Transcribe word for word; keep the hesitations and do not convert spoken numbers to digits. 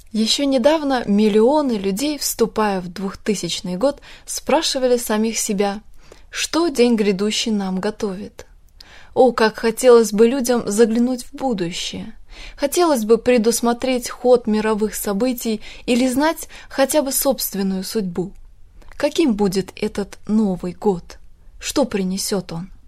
Еще недавно миллионы людей, вступая в двухтысячный год, спрашивали самих себя, что день грядущий нам готовит. О, как хотелось бы людям заглянуть в будущее! Хотелось бы предусмотреть ход мировых событий или знать хотя бы собственную судьбу. Каким будет этот Новый год? Что принесет он?